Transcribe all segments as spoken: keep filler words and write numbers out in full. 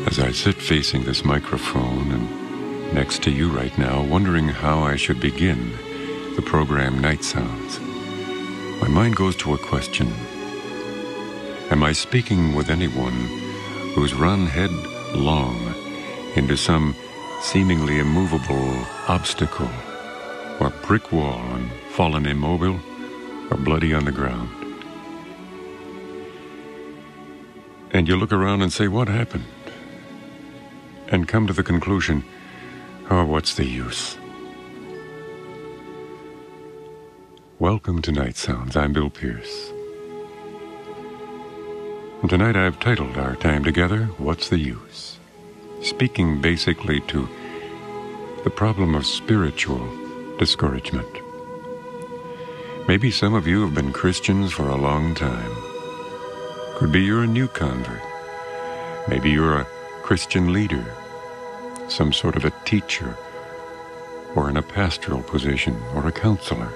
As I sit facing this microphone and next to you right now, wondering how I should begin the program Night Sounds, my mind goes to a question. Am I speaking with anyone who's run headlong into some seemingly immovable obstacle or brick wall and fallen immobile or bloody on the ground? And you look around and say, what happened? And come to the conclusion, oh, what's the use? Welcome to Night Sounds. I'm Bill Pierce. And tonight I've titled our time together, What's the Use? Speaking basically to the problem of spiritual discouragement. Maybe some of you have been Christians for a long time. Could be you're a new convert. Maybe you're a Christian leader, some sort of a teacher, or in a pastoral position, or a counselor.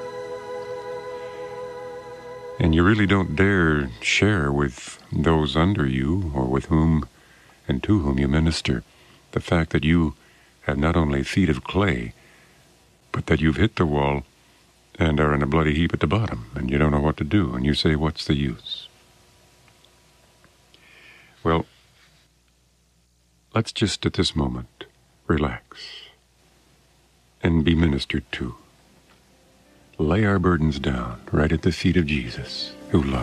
And you really don't dare share with those under you, or with whom and to whom you minister, the fact that you have not only feet of clay, but that you've hit the wall and are in a bloody heap at the bottom, and you don't know what to do, and you say, what's the use? Well, let's just at this moment relax and be ministered to. Lay our burdens down right at the feet of Jesus, who loves